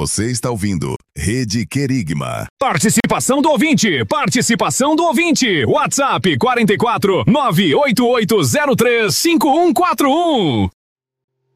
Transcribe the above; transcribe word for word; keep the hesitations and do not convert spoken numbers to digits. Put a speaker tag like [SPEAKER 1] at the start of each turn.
[SPEAKER 1] Você está ouvindo Rede Querigma.
[SPEAKER 2] Participação do ouvinte, participação do ouvinte. WhatsApp quatro quatro nove oito oito zero três cinco um quatro um.